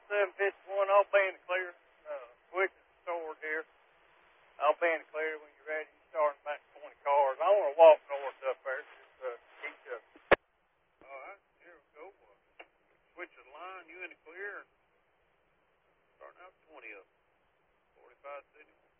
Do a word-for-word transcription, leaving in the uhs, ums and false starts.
seven fifty-one, I'll be in the clear. Uh, switch the sword here. I'll be in the clear when you're ready. You're starting about twenty cars. I want to walk north up there. Just uh, keep up. All right, here we go. Uh, switch the line. You in the clear. Starting out twenty up. forty-five, seventy-one.